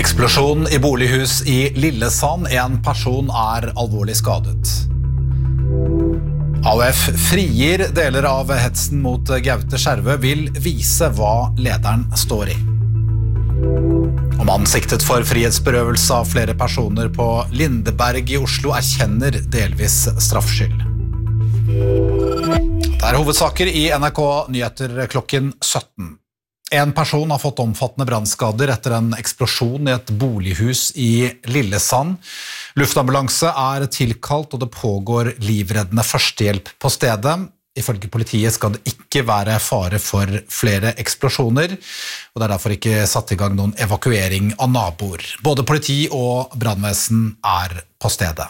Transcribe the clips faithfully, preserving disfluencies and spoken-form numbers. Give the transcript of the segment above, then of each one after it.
Eksplosjon i bolighus i Lillesand. En person er alvorlig skadet. A U F frigir deler av hetsen mot Gaute Skjervø, vil vise hva lederen står i. Og mannen siktet for frihetsberøvelse av flere personer på Lindeberg i Oslo erkjenner delvis straffskyld. Det er hovedsaker i N R K Nyheter klokken sytten. En person har fått omfattende brannskader etter en eksplosjon i et bolighus i Lillesand. Luftambulanse er tilkalt, og det pågår livreddende førstehjelp på stedet. Ifølge politiet skal det ikke være fare for flere eksplosjoner, og det er derfor ikke satt i gang noen evakuering av naboer. Både politi og brannvesen er på stedet.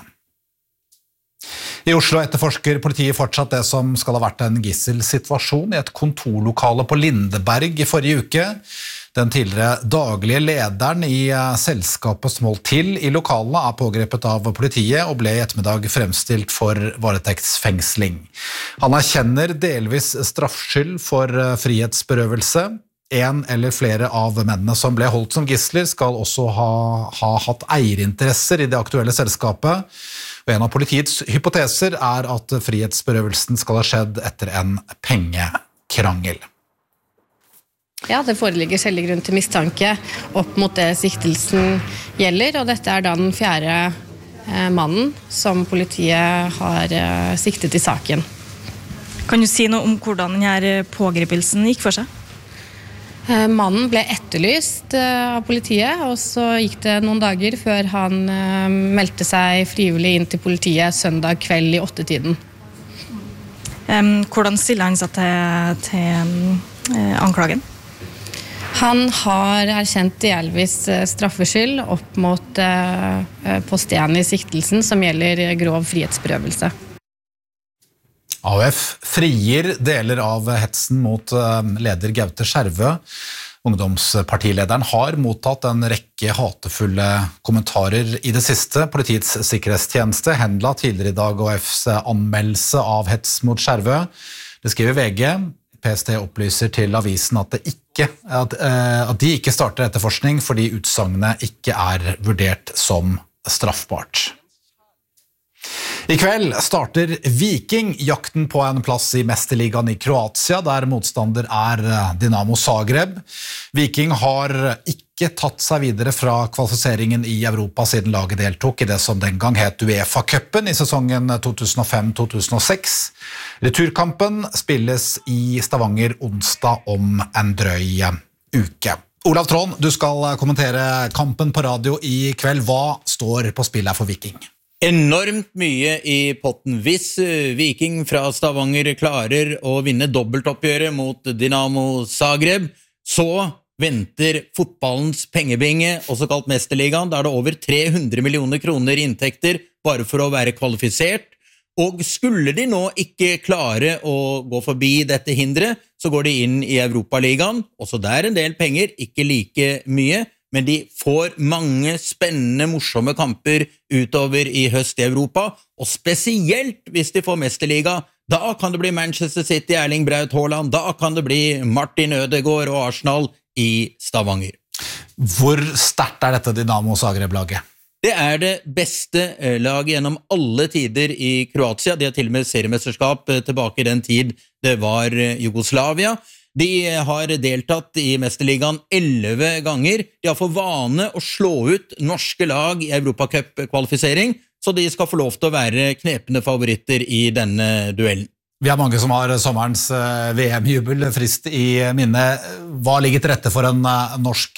I Oslo etterforsker politiet fortsatt det som skal ha vært en gisselsituasjon i et kontorlokale på Lindeberg i forrige uke. Den tidligere daglige lederen i selskapet som holdt til i lokalene er pågrepet av politiet og ble i ettermiddag fremstilt for varetektsfengsling. Han erkjenner delvis straffskyld for frihetsberøvelse. En eller flere av mennene som ble holdt som gisler skal også ha, ha hatt eierinteresser i det aktuelle selskapet. Og en av politiets hypoteser er at frihetsberøvelsen skal ha skjedd etter en pengekrangel. Ja, det foreligger skjellig grunn til mistanke opp mot det siktelsen gjelder, og dette er da den fjerde eh, mannen som politiet har eh, siktet i saken. Kan du si noe om hvordan denne pågripelsen gikk for seg? Eh, mannen ble etterlyst eh, av politiet, og så gikk det noen dager før han eh, meldte seg frivillig inn til politiet søndag kveld i åttetiden. Um, hvordan stiller han seg til, til um, anklagen? Han har erkjent delvis straffskyld opp mot eh, posten i siktelsen som gjelder grov frihetsberøvelse. A U F frigir deler av hetsen mot leder Gaute Skjervø. Ungdomspartilederen har mottatt en rekke hatefulle kommentarer i det siste. Politiets sikkerhetstjeneste henla tidligere i dag A U Fs anmeldelse av hets mot Skjervø. Det skriver V G. P S T opplyser til avisen at, det ikke, at, at de ikke starter etterforskning fordi utsagnet ikke er vurdert som straffbart. I kveld starter Viking jakten på en plass i Mesterligaen i Kroatia, der motstander er Dinamo Zagreb. Viking har ikke tatt seg videre fra kvalifiseringen i Europa siden laget deltok i det som den gang het UEFA-cupen i sesongen to tusen og fem til to tusen og seks. Returkampen spilles i Stavanger onsdag om en drøy uke. Olav Trond, du skal kommentere kampen på radio i kveld. Hva står på spill her for Viking? Enormt mye i potten. Hvis Viking fra Stavanger klarer å vinne dobbeltoppgjøret mot Dinamo Zagreb, så venter fotballens pengebinge, også kalt Mesterligaen. Da er det over tre hundre millioner kroner i inntekter bare for å være kvalifisert. Og skulle de nå ikke klare å gå forbi dette hindret, så går de inn i Europaligaen. Også der en del penger, ikke like mye, men de får mange spennende, morsomme kamper utover i høst i Europa, og spesielt hvis de får Mesterliga, da kan det bli Manchester City, Erling Braut Haaland, da kan det bli Martin Ødegaard og Arsenal i Stavanger. Hvor sterkt er dette Dinamo Zagreb-laget? Det er det beste laget gjennom alle tider i Kroatia. De har til og med seriemesterskap tilbake i den tid det var Jugoslavia. De har deltatt i Mesterligaen elleve ganger. De har for vane å slå ut norske lag i Europacup-kvalifisering, så de skal få lov til å være knepende favoritter i denne duellen. Vi har mange som har sommerens V M-jubel frist i minne. Hva ligger til rette for en norsk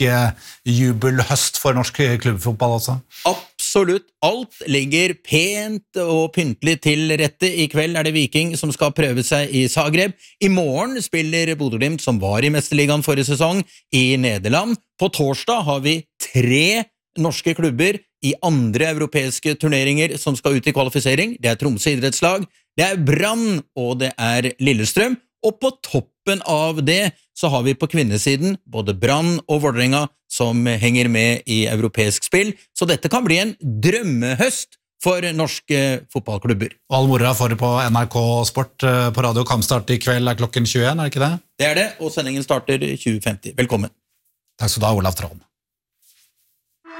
jubelhøst for norsk klubbfotball altså? Absolutt. Alt ligger pent og pyntelig til rette. I kveld er det Viking som skal prøve seg i Zagreb. I morgen spiller Bodø Glimt, som var i Mesterligaen forrige sesong, i Nederland. På torsdag har vi tre norske klubber i andre europeiske turneringer som skal ut i kvalifisering. Det er Tromsø idrettslag, det er Brann og det er Lillestrøm. Og på toppen av det så har vi på kvinnesiden både Brann og Vålerenga som henger med i europeisk spill. Så dette kan bli en drømmehøst for norske fotballklubber. Og all mora får det på N R K Sport på radio. Kampstart i kveld er klokken tjueen, er det ikke det? Det er det, og sendingen starter tjue femti. Velkommen. Takk skal du ha, Olav Trond.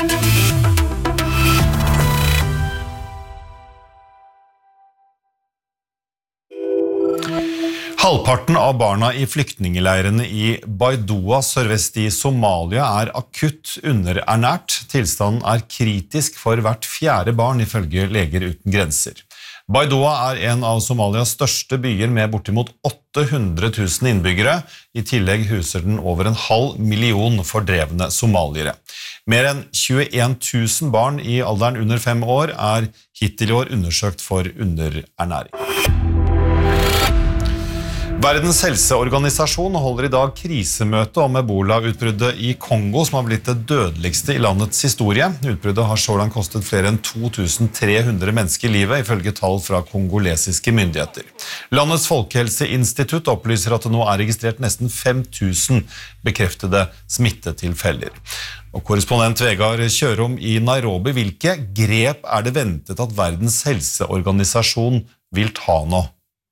Halvparten av barna i flyktningeleirene i Baidoa sørvest i Somalia er akutt underernært. Tilstanden er kritisk for hvert fjerde barn ifølge Leger uten grenser. Baidoa er en av Somalias største byer med bortimot åtte hundre tusen innbyggere. I tillegg huser den over en halv million fordrevne somaliere. Mer enn tjueen tusen barn i alderen under fem år er hittil i år undersøkt for underernæring. Verdens helseorganisasjon holder i dag krisemøte om Ebola-utbruddet i Kongo, som har blitt det dødeligste i landets historie. Utbruddet har så langt kostet flere enn to tusen tre hundre mennesker livet, ifølge tall fra kongolesiske myndigheter. Landets folkehelseinstitutt opplyser at det nå er registrert nesten fem tusen bekreftede smittetilfeller. Og korrespondent Vegard Kjørom i Nairobi, hvilke grep er det ventet at Verdens helseorganisasjon vil ta nå?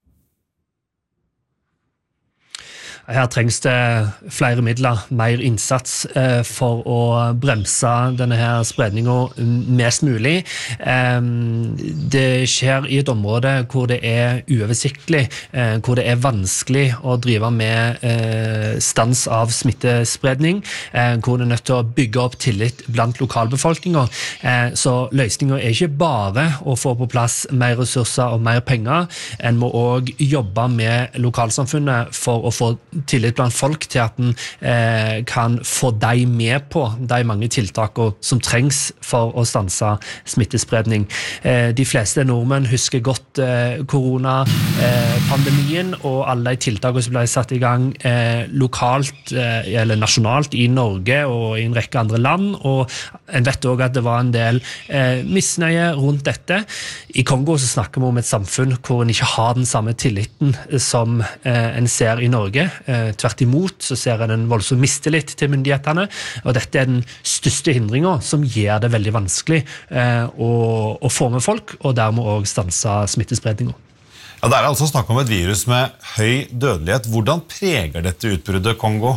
Her trengs det flere midler, mer innsats eh, for å bremse denne her spredningen mest mulig. Eh, det skjer i et område hvor det er uoversiktlig, eh, hvor det er vanskelig å drive med eh, stans av smittespredning, eh, hvor det er nødt til å bygge opp tillit blant lokalbefolkningen. Eh, så løsningen er ikke bare å få på plass mer ressurser og mer penger, en må også jobbe med lokalsamfunnet for å få tillit blant folk til at en eh, kan få de med på de mange tiltakene som trengs for å stanse smittespredning. Eh, de fleste nordmenn husker godt eh, koronapandemien eh, og alle de tiltakene som ble satt i gang eh, lokalt eh, eller nasjonalt i Norge og i en rekke andre land, og en vet også at det var en del eh, misnøye rundt dette. I Kongo så snakker vi om et samfunn hvor en ikke har den samme tilliten som eh, en ser i Norge. Eh, tvert imot så ser en en voldsom mistillit til myndighetene, og dette er den største hindringen som gjør det veldig vanskelig eh, å, å få med folk, og dermed også stanse smittespredningen. Ja, det er altså snakk om et virus med høy dødelighet. Hvordan preger dette utbruddet Kongo?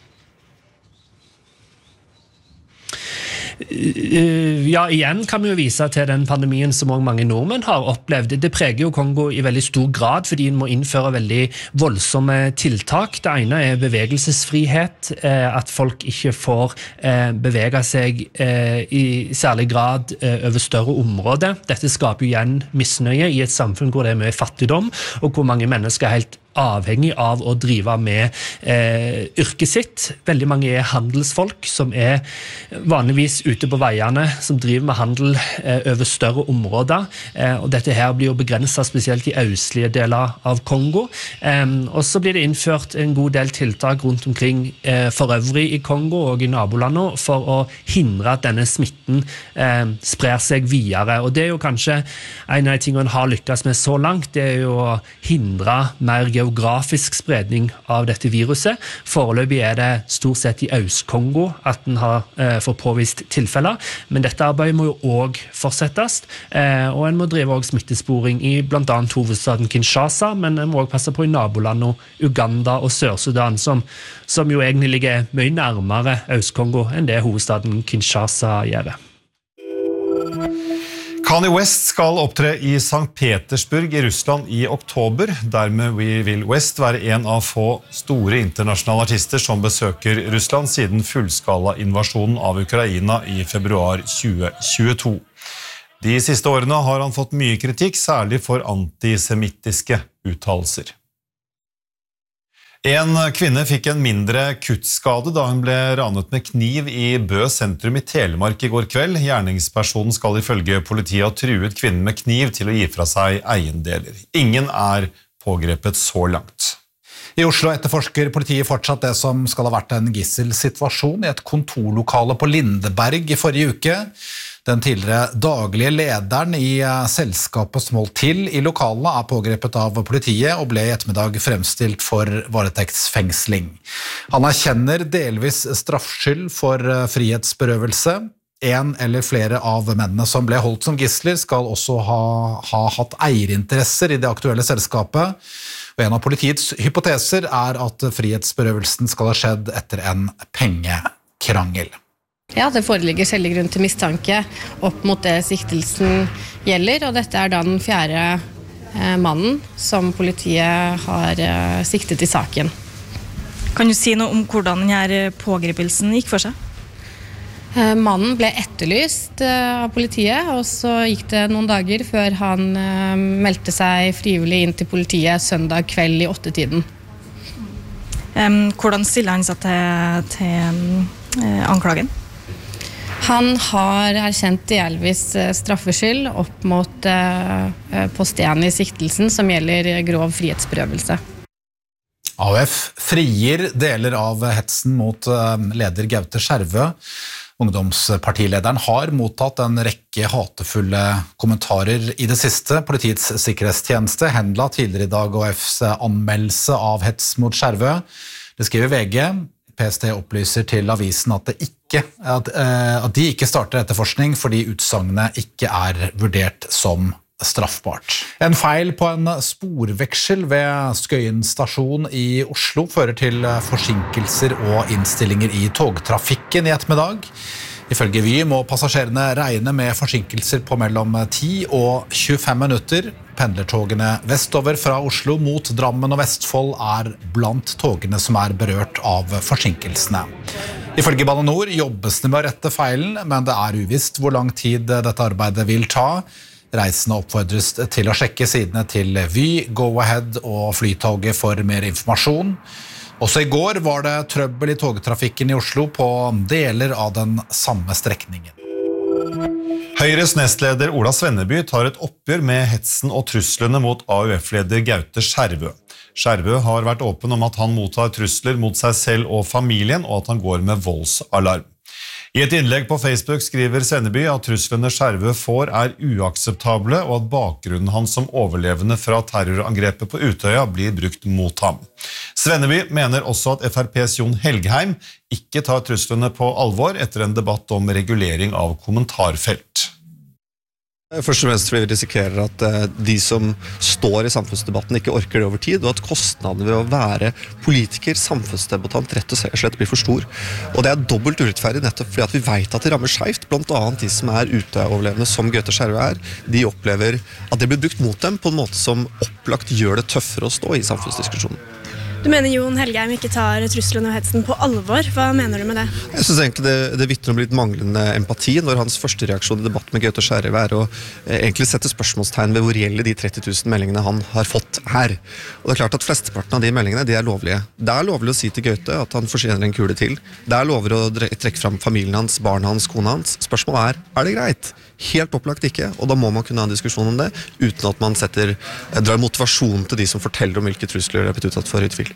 Ja, igjen kan vi jo vise til den pandemien som også mange nordmenn har opplevd. Det preger jo Kongo i veldig stor grad, fordi en må innføre veldig voldsomme tiltak. Det ene er bevegelsesfrihet, at folk ikke får bevege seg i særlig grad over større områder. Dette skaper jo igjen misnøye i et samfunn hvor det er mye fattigdom, og hvor mange mennesker er helt avhengig av å drive med eh, yrket sitt. Veldig mange er handelsfolk som er vanligvis ute på veiene, som driver med handel eh, over større områder, eh, og dette her blir jo begrenset spesielt i østlige deler av Kongo. Eh, og så blir det innført en god del tiltak rundt omkring eh, for øvrig i Kongo og i nabolandene for å hindre at denne smitten eh, sprer seg videre. Og det er jo kanskje en av de tingene en har lykkes med så langt, det er jo å hindre mer geografisk spredning av dette viruset. Foreløpig er det stort sett i Øst-Kongo at den har eh, fått påvist tilfeller, men dette arbeidet må jo også fortsettes, eh, og en må drive også smittesporing i blant annet hovedstaden Kinshasa, men en må også passe på i nabolandene Uganda og Sør-Sudan, som, som jo egentlig ligger mye nærmere Øst-Kongo enn det hovedstaden Kinshasa gjør. Kanye West skal opptre i Sankt Petersburg i Russland i oktober. Dermed vil West være en av få store internasjonale artister som besøker Russland siden fullskala invasjonen av Ukraina i februar tjue tjueto. De siste årene har han fått mye kritikk, særlig for antisemittiske uttalelser. En kvinne fikk en mindre kuttskade da hun ble ranet med kniv i Bø sentrum i Telemark i går kveld. Gjerningspersonen skal ifølge politiet ha truet kvinnen med kniv til å gi fra seg eiendeler. Ingen er pågrepet så langt. I Oslo etterforsker politiet fortsatt det som skal ha vært en gisselsituasjon i et kontorlokale på Lindeberg i forrige uke. Den tidligere daglige lederen i selskapet som holdt til i lokalene er pågrepet av politiet og ble i ettermiddag fremstilt for varetektsfengsling. Han erkjenner delvis straffskyld for frihetsberøvelse. En eller flere av mennene som ble holdt som gisler skal også ha, ha hatt eierinteresser i det aktuelle selskapet. Og en av politiets hypoteser er at frihetsberøvelsen skal ha skjedd etter en pengekrangel. Ja, det foreligger skjellig grunn til mistanke opp mot det siktelsen gjelder, og dette er da den fjerde eh, mannen som politiet har eh, siktet i saken. Kan du si noe om hvordan denne pågripelsen gikk for seg? Eh, mannen ble etterlyst eh, av politiet, og så gikk det noen dager før han eh, meldte seg frivillig inn til politiet søndag kveld i åttetiden. Um, hvordan stiller han seg til, til um, anklagen? Han har erkjent delvis eh, straffskyld opp mot eh, post én i siktelsen som gjelder grov frihetsberøvelse. A U F frier deler av hetsen mot eh, leder Gaute Skjervø. Ungdomspartilederen har mottatt en rekke hatefulle kommentarer i det siste. Politiets sikkerhetstjeneste henla tidligere i dag A U Fs anmeldelse av hets mot Skjervø. Det skriver V G. P S T opplyser til avisen at, det ikke, at, at de ikke starter etterforskning fordi utsagnene ikke er vurdert som straffbart. En feil på en sporveksel ved Skøyen stasjon i Oslo fører til forsinkelser og innstillinger i togtrafikken i ettermiddag. Ifølge Vy må passasjerene regne med forsinkelser på mellom ti og tjuefem minutter. Pendlertogene vestover fra Oslo mot Drammen og Vestfold er blant togene som er berørt av forsinkelsene. Ifølge Bane Nor jobbes det med å rette feilen, men det er uvisst hvor lang tid dette arbeidet vil ta. Reisende oppfordres til å sjekke sidene til Vy, Go-Ahead og Flytoget for mer informasjon. Også i går var det trøbbel i togtrafikken i Oslo på deler av den samme strekningen. Høyres nestleder Ola Svenneby tar et oppgjør med hetsen og truslene mot A U F-leder Gaute Skjervø. Skjervø har vært åpen om at han mottar trusler mot seg selv og familien, og at han går med voldsalarm. I et innlegg på Facebook skriver Svenneby at truslene Skjervø får er uakseptable, og at bakgrunnen hans som overlevende fra terrorangrepet på Utøya blir brukt mot ham. Svenneby mener også at F R P's Jon Helgheim ikke tar truslene på alvor etter en debatt om regulering av kommentarfelt. Først og fremst fordi vi risikerer at de som står i samfunnsdebatten ikke orker det over tid, og at kostnadene ved å være politiker, samfunnsdebattant, rett og slett blir for stor. Og det er dobbelt urettferdig nettopp fordi at vi vet at det rammer skjevt, blant annet de som er Utøya-overlevende som Gaute Skjervø er. De opplever at det blir brukt mot dem på en måte som opplagt gjør det tøffere å stå i samfunnsdiskusjonen. Du mener Jon Helgheim ikke tar truslene og hetsen på alvor. Hva mener du med det? Jeg synes egentlig det, det vitner om litt manglende empati når hans første reaksjon i debatt med Gaute Skjervø er å eh, egentlig sette spørsmålstegn ved hvor reelle de tretti tusen meldingene han har fått her. Og det er klart at flesteparten av de meldingene de er lovlige. Det er lovlig å si til Gaute at han fortjener en kule til. Det er lovlig å trekke fram familien hans, barna hans, kona hans. Spørsmålet er, er det greit? Helt opplagt ikke, og da må man kunne ha en diskusjon om det, uten at man setter, drar motivasjon til de som forteller om hvilke trusler de er blitt utsatt for i tvil.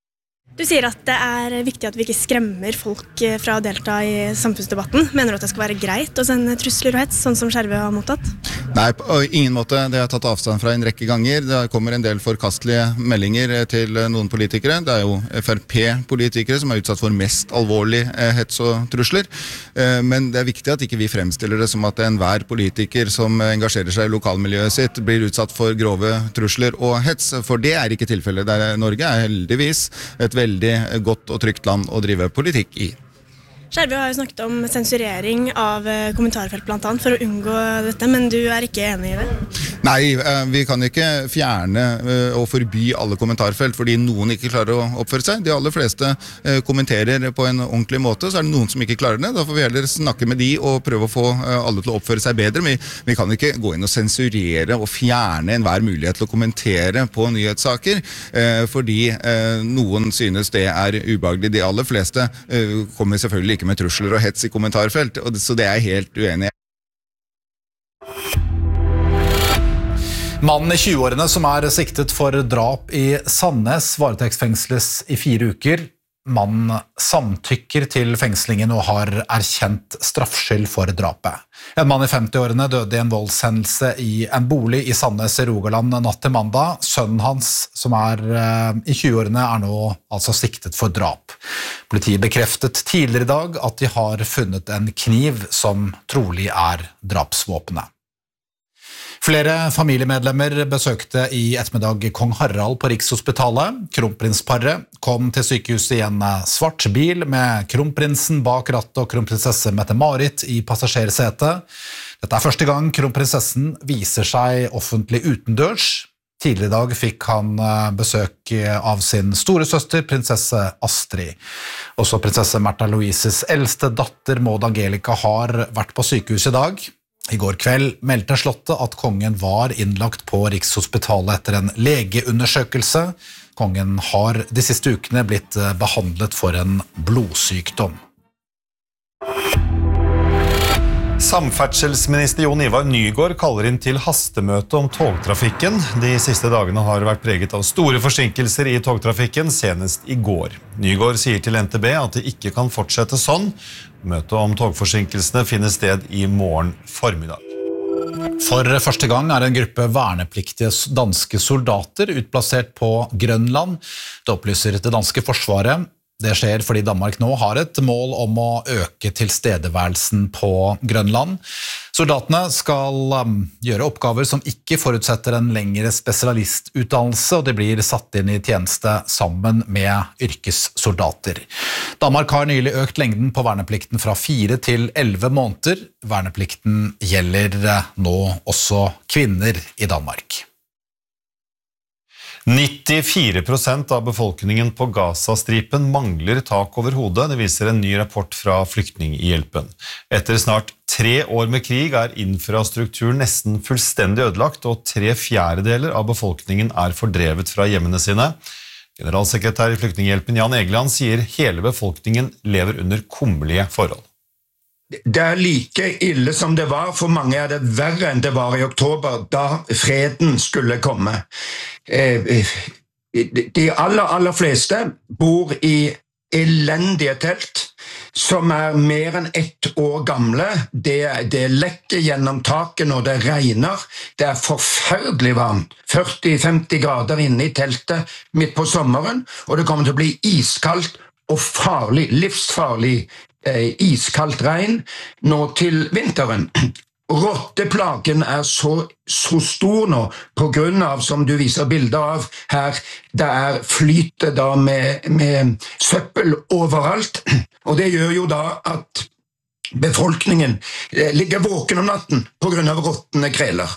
Du sier at det er viktig at vi ikke skremmer folk fra å delta i samfunnsdebatten. Mener du at det skal være greit å sende trusler og hets, sånn som Skjervø har mottatt? Nei, på ingen måte. Det har jeg tatt avstand fra en rekke ganger. Det kommer en del forkastelige meldinger til noen politikere. Det er jo F R P-politikere som er utsatt for mest alvorlig hets og trusler. Men det er viktig at ikke vi fremstiller det som at enhver politiker som engasjerer seg i lokalmiljøet sitt blir utsatt for grove trusler og hets, for det er ikke tilfellet. Der Norge er heldigvis et veldig godt og trygt land å drive politikk i. Skjervø har jo snakket om sensurering av kommentarfelt blant annet for å unngå dette, men du er ikke enig i det? Nei, vi kan ikke fjerne og forby alle kommentarfelt fordi noen ikke klarer å oppføre seg. De aller fleste kommenterer på en ordentlig måte, så er det noen som ikke klarer det. Da får vi heller snakke med de og prøve å få alle til å oppføre seg bedre. Men vi kan ikke gå inn og sensurere og fjerne enhver mulighet til å kommentere på nyhetssaker, fordi noen synes det er ubehagelig. De aller fleste kommer selvfølgelig ikke med trusler og hets i kommentarfelt, så det er jeg helt uenig i. Mannen i tjueårene som er siktet for drap i Sandnes varetektsfengsles i fire uker. Mannen samtykker til fengslingen og har erkjent straffskyld for drapet. En mann i femtiårene døde i en voldshendelse i en bolig i Sandnes i Rogaland natt til mandag. Sønnen hans, som er i tjueårene, er nå altså siktet for drap. Politiet bekreftet tidligere i dag at de har funnet en kniv som trolig er drapsvåpenet. Flere familiemedlemmer besøkte i ettermiddag Kong Harald på Rikshospitalet. Kronprinsparet kom til sykehuset i en svart bil med kronprinsen bak rattet og kronprinsesse Mette-Marit i passasjersetet. Dette er første gang kronprinsessen viser seg offentlig utendørs. Tidligere i dag fikk han besøk av sin store søster, prinsesse Astrid. Også prinsesse Märtha Louises eldste datter, Maud Angelica, har vært på sykehus i dag. I går kveld meldte slottet at kongen var innlagt på Rikshospitalet etter en legeundersøkelse. Kongen har de siste ukene blitt behandlet for en blodsykdom. Samferdselsminister Jon Ivar Nygård kaller inn til hastemøte om togtrafikken. De siste dagene har vært preget av store forsinkelser i togtrafikken, senest i går. Nygård sier til N T B at det ikke kan fortsette sånn. Møtet om togforsinkelsene finner sted i morgen formiddag. For første gang er en gruppe vernepliktige danske soldater utplassert på Grønland. Det opplyser det danske forsvaret. Det skjer fordi Danmark nå har et mål om å øke tilstedeværelsen på Grønland. Soldatene skal gjøre oppgaver som ikke forutsetter en lengre spesialistutdannelse, og de blir satt inn i tjeneste sammen med yrkessoldater. Danmark har nylig økt lengden på verneplikten fra fire til elleve måneder. Verneplikten gjelder nå også kvinner i Danmark. nittifire prosent av befolkningen på Gazastripen mangler tak over hodet, det viser en ny rapport fra Flyktninghjelpen. Etter snart tre år med krig er infrastrukturen nesten fullstendig ødelagt, og tre fjerdedeler av befolkningen er fordrevet fra hjemmene sine. Generalsekretær i Flyktninghjelpen Jan Egeland sier hele befolkningen lever under kummerlige forhold. Det er like ille som det var, for mange er det verre enn det var i oktober, da freden skulle komme. De aller, aller fleste bor i elendige telt, som er mer enn ett år gamle. Det, det lekker gjennom taket når det regner. Det er forferdelig varmt. førti til femti grader inne i teltet midt på sommeren, og det kommer til å bli iskaldt og farlig, livsfarlig eh, iskaldt regn nå til vinteren. Rotteplagen er så, så stor nå, på grunn av, som du viser bilder av her, det er flyte da med, med søppel overalt, og det gjør jo da at befolkningen ligger våken om natten på grunn av rottene kreler.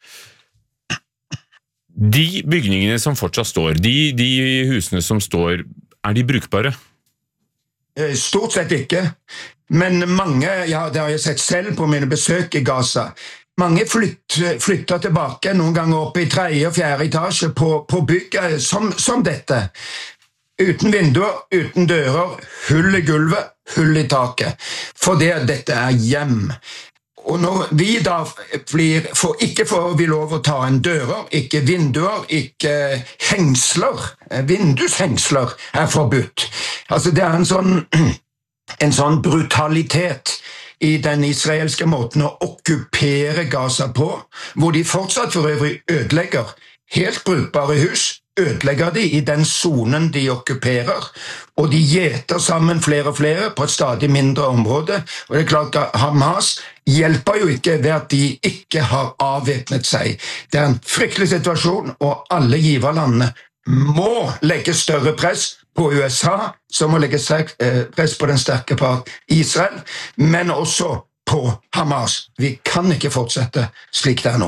De bygningene som fortsatt står, de, de husene som står, er de brukbare? Stort sett ikke, men mange, ja, det har jeg sett selv på mine besøk i Gaza, mange flytt, flytter tilbake noen ganger opp i tredje og fjerde etasje på, på bygget som, som dette. Uten vinduer, uten dører, hull i gulvet, hull i taket. For det, dette er hjem. Og når vi da blir, for, ikke får vi lov å ta en dører, ikke vinduer, ikke hengsler, vindushengsler er forbudt. Altså det er en sånn, en sånn brutalitet i den israelske måten å okkupere Gaza på, hvor de fortsatt for øvrig ødelegger helt brukbare hus, ødelegger de i den zonen de okkuperer, og de gjeter sammen flere og flere på et stadig mindre område, og det er klart at Hamas hjelper jo ikke ved at de ikke har avvæpnet seg. Det er en fryktelig situasjon, og alle giverlandene må legge større press på U S A, som må legge press på den sterke part Israel, men også på Hamas. Vi kan ikke fortsette slik det er nå.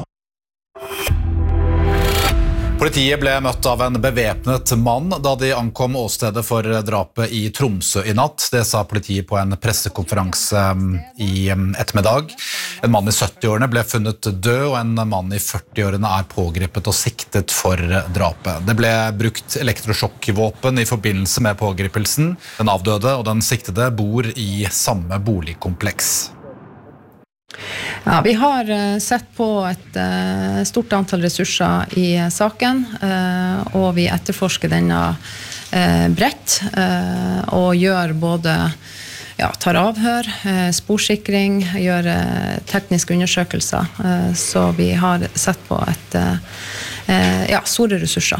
Politiet ble møtt av en bevæpnet mann da de ankom åstedet for drapet i Tromsø i natt. Det sa politiet på en pressekonferanse i ettermiddag. En mann i sytti-årene ble funnet død, og en mann i førti-årene er pågrepet og siktet for drapet. Det ble brukt elektrosjokkvåpen i forbindelse med pågripelsen. Den avdøde og den siktede bor i samme boligkompleks. Ja, vi har sett på et uh, stort antall ressurser i saken, uh, og vi etterforsker denne uh, bredt, uh, og gjør både, ja, tar avhør, uh, sporsikring, gjør uh, tekniske undersøkelser, uh, så vi har sett på et, uh, uh, ja, store ressurser.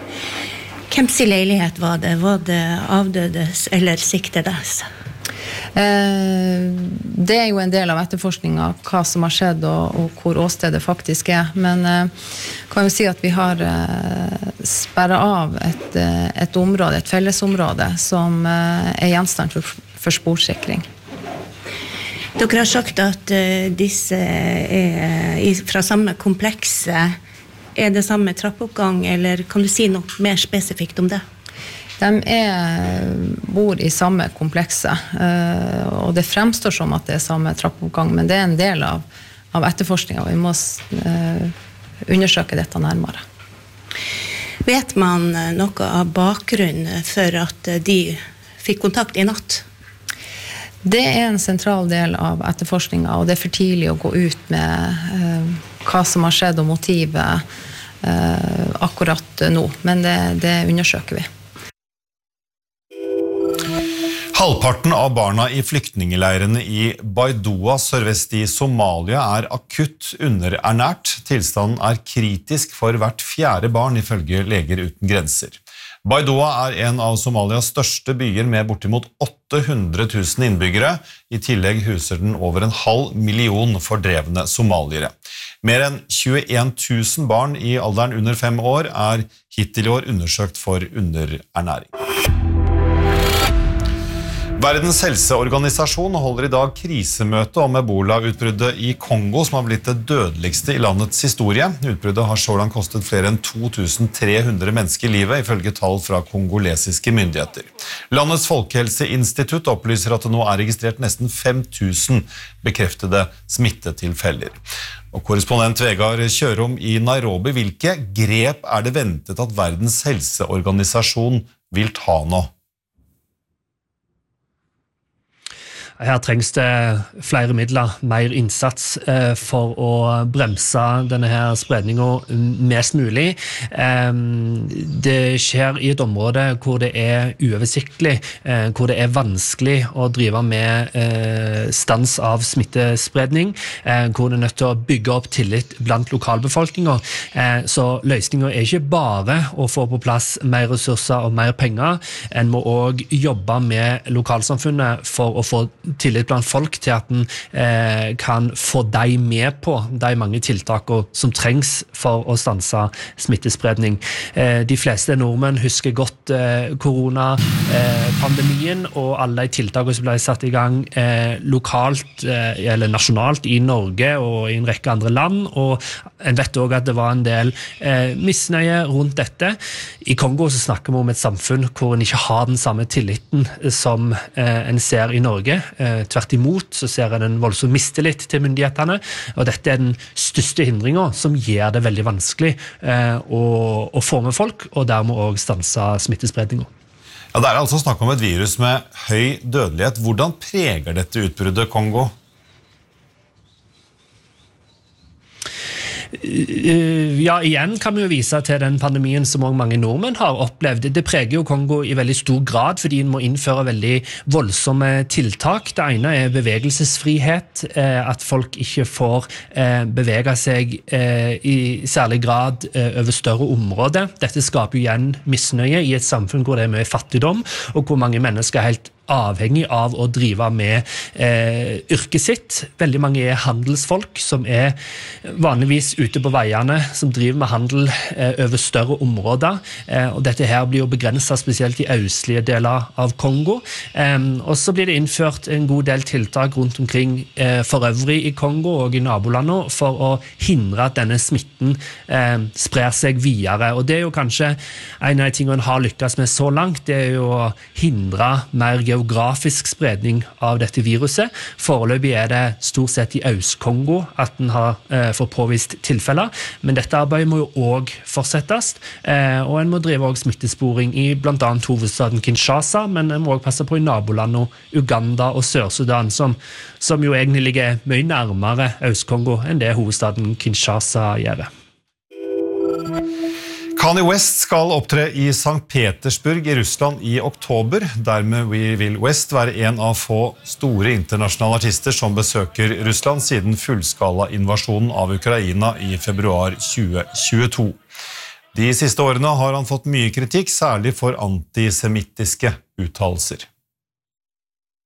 Hvem sin leilighet var det? Var det avdødes eller siktedes? Det er jo en del av etterforskningen, hva som har skjedd og, og hvor åstedet faktisk er. Men kan jo si at vi har sperret av et, et område, et fellesområde, som er gjenstand for, for sporsikring. Dere har sagt at disse er fra samme komplekse. Er det samme trappeoppgang, eller kan du si noe mer spesifikt om det? De er, bor i samme komplekse, og det fremstår som at det er samme trappeoppgang, men det er en del av, av etterforskningen, og vi må undersøke dette nærmere. Vet man noe av bakgrunnen for at de fikk kontakt i natt? Det er en sentral del av etterforskningen, og det er for tidlig å gå ut med eh, hva som har skjedd og motivet eh, akkurat nå, men det, det undersøker vi. Halvparten av barna i flyktningeleirene i Baidoa sørvest i Somalia er akutt underernært. Tilstanden er kritisk for hvert fjerde barn ifølge Leger uten grenser. Baidoa er en av Somalias største byer med bortimot åtte hundre tusen innbyggere. I tillegg huser den over en halv million fordrevne somaliere. Mer enn tjueen tusen barn i alderen under fem år er hittil i år undersøkt for underernæring. Verdens helseorganisasjon holder i dag krisemøte om Ebola-utbruddet i Kongo, som har blitt det dødeligste i landets historie. Utbruddet har så langt kostet flere enn to tusen tre hundre mennesker livet, ifølge tall fra kongolesiske myndigheter. Landets folkehelseinstitutt opplyser at det nå er registrert nesten fem tusen bekreftede smittetilfeller. Og korrespondent Vegard Kjørom i Nairobi, hvilke grep er det ventet at Verdens helseorganisasjon vil ta nå? Her trengs det flere midler, mer innsats eh, for å bremse denne her spredningen mest mulig. Eh, det skjer i et område hvor det er uoversiktlig, eh, hvor det er vanskelig å drive med eh, stans av smittespredning, eh, hvor det er nødt til å bygge opp tillit blant lokalbefolkningen. Eh, så løsningen er ikke bare å få på plass mer ressurser og mer penger, en må også jobbe med lokalsamfunnet for å få tillit blant folk til at en eh, kan få de med på de mange tiltakene som trengs for å stanse smittespredning. Eh, de fleste nordmenn husker godt eh, koronapandemien eh, og alle de tiltakene som ble satt i gang eh, lokalt eh, eller nasjonalt i Norge og i en rekke andre land, og en vet også at det var en del eh, misnøye rundt dette. I Kongo så snakker vi om et samfunn hvor en ikke har den samme tilliten som eh, en ser i Norge. Eh, tvert imot så ser en en voldsom mistillit til myndighetene, og dette er den største hindringen som gjør det veldig vanskelig eh, å, å få med folk, og dermed også stanse smittespredningen. Ja, det er altså snakk om et virus med høy dødelighet. Hvordan preger dette utbruddet Kongo? Ja, igjen kan vi jo vise til den pandemien som også mange nordmenn har opplevd. Det preger jo Kongo i veldig stor grad, fordi en må innføre veldig voldsomme tiltak. Det ene er bevegelsesfrihet, at folk ikke får bevege seg i særlig grad over større områder. Dette skaper jo igjen misnøye i et samfunn hvor det er mye fattigdom, og hvor mange mennesker er helt avhengig av å drive med eh, yrket sitt. Veldig mange er handelsfolk som er vanligvis ute på veiene, som driver med handel eh, over større områder, eh, og dette her blir jo begrenset spesielt i østlige deler av Kongo. Eh, og så blir det innført en god del tiltak rundt omkring eh, for øvrig i Kongo og i nabolandene for å hindre at denne smitten eh, sprer seg videre. Og det er jo kanskje en av de tingene en har lykkes med så langt, det er jo å hindre mer geografisk spredning av dette viruset. Foreløpig er det stort sett i Øst-Kongo at den har eh, fått påvist tilfeller, men dette arbeidet må jo også fortsettes, eh, og en må drive også smittesporing i blant annet hovedstaden Kinshasa, men en må også passe på i nabolandene Uganda og Sør-Sudan, som, som jo egentlig ligger mye nærmere Øst-Kongo enn det hovedstaden Kinshasa gjør. Kanye West skal opptre i Sankt Petersburg i Russland i oktober. Dermed vil West være en av få store internasjonale artister som besøker Russland siden fullskala invasjonen av Ukraina i februar tjue tjueto. De siste årene har han fått mye kritikk, særlig for antisemittiske uttalelser.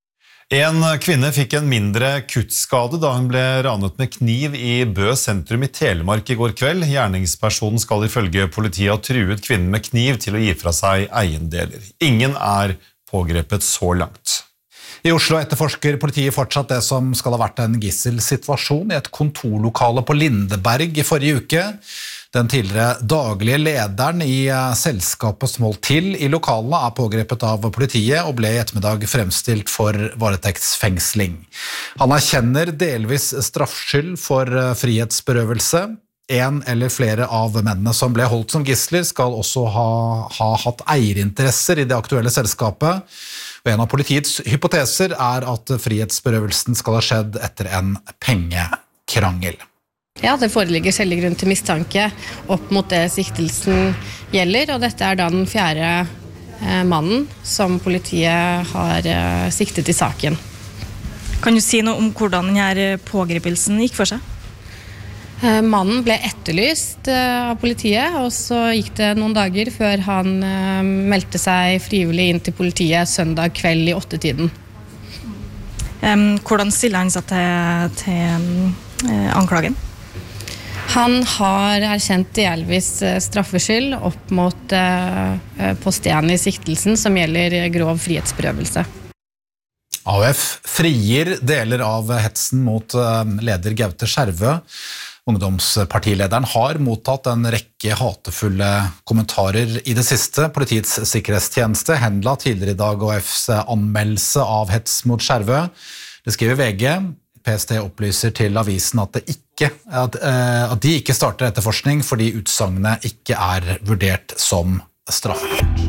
En kvinne fikk en mindre kuttskade da hun ble ranet med kniv i Bø sentrum i Telemark i går kveld. Gjerningspersonen skal ifølge politiet ha truet kvinnen med kniv til å gi fra seg eiendeler. Ingen er pågrepet så langt. I Oslo etterforsker politiet fortsatt det som skal ha vært en gisselsituasjon i et kontorlokale på Lindeberg i forrige uke. Den tidligere daglige lederen i selskapet som holdt til i lokalene er pågrepet av politiet og ble i ettermiddag fremstilt for varetektsfengsling. Han erkjenner delvis straffskyld for frihetsberøvelse. En eller flere av mennene som ble holdt som gisler skal også ha, ha hatt eierinteresser i det aktuelle selskapet. Og en av politiets hypoteser er at frihetsberøvelsen skal ha skjedd etter en pengekrangel. Ja, det foreligger skjellig grunn til mistanke opp mot det siktelsen gjelder, og dette er da den fjerde eh, mannen som politiet har eh, siktet i saken. Kan du si noe om hvordan denne pågripelsen gikk for seg? Eh, mannen ble etterlyst eh, av politiet, og så gikk det noen dager før han eh, meldte seg frivillig inn til politiet søndag kveld i åttetiden. Um, hvordan stiller han seg til, til um, anklagen? Han har erkjent delvis straffskyld opp mot eh, post én i siktelsen som gjelder grov frihetsberøvelse. A U F frier deler av hetsen mot leder Gaute Skjervø. Ungdomspartilederen har mottatt en rekke hatefulle kommentarer i det siste. Politiets sikkerhetstjeneste henla tidligere i dag A U Fs anmeldelse av hets mot Skjervø. Det skriver V G. P S T opplyser til avisen at, det ikke, at, uh, at de ikke starter etterforskning fordi utsagnene ikke er vurdert som straffbart.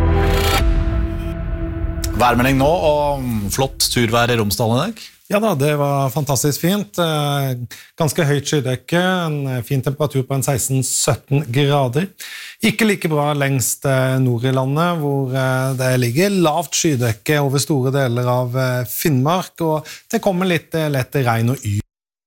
Værmelding nå, og flott turvær i Romsdalen i dag. Ja da, det var fantastisk fint. Ganske høyt skydekke, en fin temperatur på en seksten til sytten grader. Ikke like bra lengst nord i landet, hvor det ligger lavt skydekke over store deler av Finnmark, og det kommer litt lett regn og yr.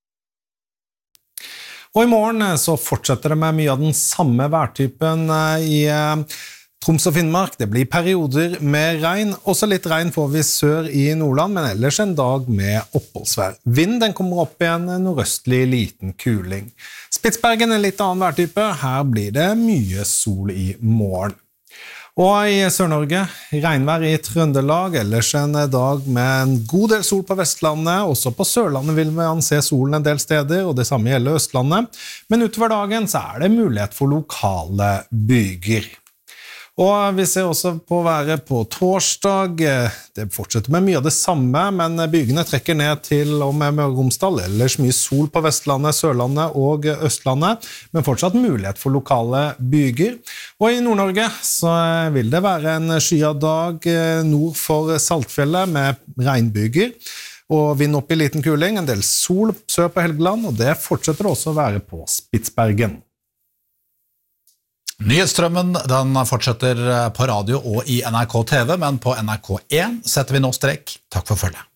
Og i morgen så fortsetter det med mye av den samme værtypen i Troms og Finnmark. Det blir perioder med regn. Også litt regn får vi sør i Nordland, men ellers en dag med oppholdsvær. Vind den kommer opp i en nordøstlig liten kuling. Spitsbergen er en litt annen værtype. Her blir det mye sol i morgen. Og i Sør-Norge, regnvær i Trøndelag, ellers en dag med en god del sol på Vestlandet. Også på Sørlandet vil vi anse solen en del steder, og det samme gjelder Østlandet. Men utover dagen så er det mulighet for lokale byger. Og vi ser også på været på torsdag. Det fortsetter med mye av det samme, men bygene trekker ned til og med Møre og Romsdal. Ellers mye sol på Vestlandet, Sørlandet og Østlandet, men fortsatt mulighet for lokale byger. Og i Nord-Norge så vil det være en skyet dag nord for Saltfjellet med regnbyger. Og vind opp i liten kuling, en del sol sør på Helgeland, og det fortsetter også å være på Spitsbergen. Nyhetsstrømmen den fortsetter på radio og i N R K T V, men på N R K én setter vi nå strek. Takk for følget.